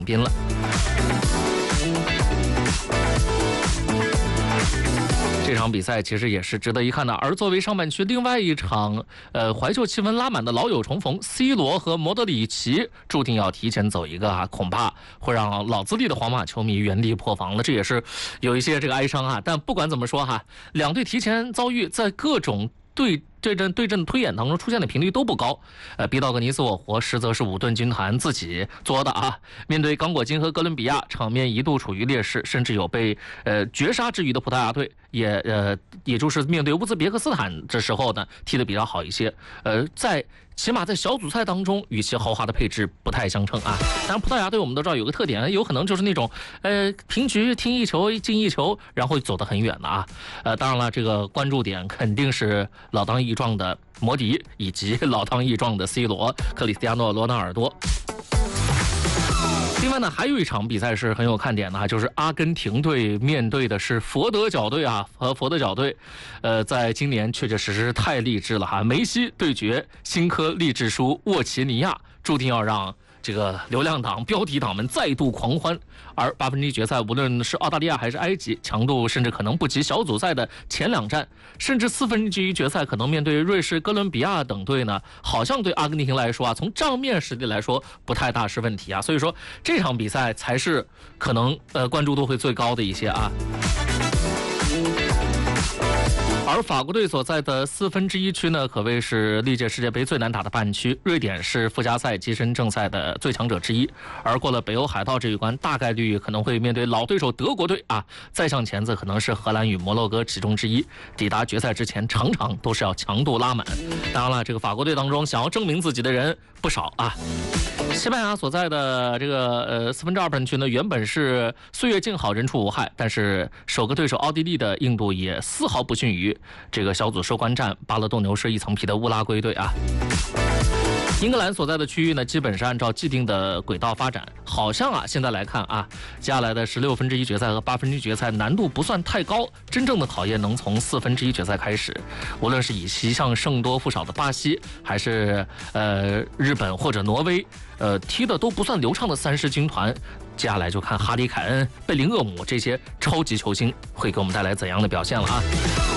宾了。这场比赛其实也是值得一看的。而作为上半区另外一场怀旧气氛拉满的老友重逢，C 罗和莫德里奇注定要提前走一个恐怕会让老资历的皇马球迷原地破防了，这也是有一些这个哀伤但不管怎么说两队提前遭遇，在各种对阵推演当中出现的频率都不高，逼到个你死我活，实则是5顿军团自己作的面对刚果金和哥伦比亚，场面一度处于劣势，甚至有被绝杀之余的葡萄牙队，也就是面对乌兹别克斯坦这时候呢踢得比较好一些，起码在小组赛当中与其豪华的配置不太相称当然葡萄牙队我们都知道有个特点，有可能就是那种平局踢一球进一球，然后走得很远的当然了，这个关注点肯定是老当益壮的摩迪以及老当益壮的 C 罗克里斯蒂亚诺罗纳尔多。另外呢，还有一场比赛是很有看点的就是阿根廷队面对的是佛得角队和佛得角队，在今年确确实实太励志了梅西对决新科励志书沃奇尼亚，注定要让这个流量党标题党们再度狂欢。而8分之一决赛无论是澳大利亚还是埃及，强度甚至可能不及小组赛的前2站，甚至4分之一决赛可能面对瑞士、哥伦比亚等队呢，好像对阿根廷来说从账面实力来说不太大是问题所以说这场比赛才是可能关注度会最高的一些而法国队所在的4分之一区呢，可谓是历届世界杯最难打的半区。瑞典是附加赛跻身正赛的最强者之一，而过了北欧海盗这一关，大概率可能会面对老对手德国队再上前则可能是荷兰与摩洛哥其中之一。抵达决赛之前，常常都是要强度拉满。当然了，这个法国队当中想要证明自己的人不少西班牙所在的这个4分之2半区呢，原本是岁月静好人畜无害，但是首个对手奥地利的硬度也丝毫不逊于这个小组收官战巴勒斗牛士一层皮的乌拉圭队英格兰所在的区域呢，基本是按照既定的轨道发展，好像现在来看接下来的16分之一决赛和8分之一决赛难度不算太高，真正的考验能从4分之一决赛开始。无论是以席上胜多负少的巴西，还是日本或者挪威，踢的都不算流畅的3狮军团，接下来就看哈里凯恩、贝林厄姆这些超级球星会给我们带来怎样的表现了